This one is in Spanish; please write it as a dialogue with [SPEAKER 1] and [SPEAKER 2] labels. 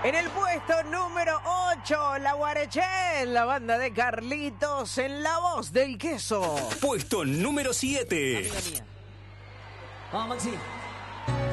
[SPEAKER 1] En el puesto número 8, La Guarechel, la banda de Carlitos en la voz del queso.
[SPEAKER 2] Puesto número 7.
[SPEAKER 3] Amiga mía. Vamos, Maxi.